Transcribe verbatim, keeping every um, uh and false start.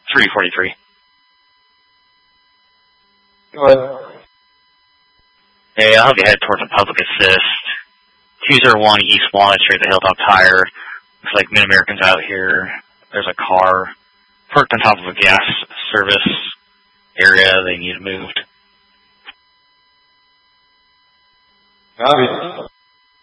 three forty-three. Go ahead. Hey, I'll have you head towards the public assist. two oh one East Walnut Street, the Hilltop Tire. Looks like Mid-American's out here. There's a car parked on top of a gas service area. They need it moved. Obviously.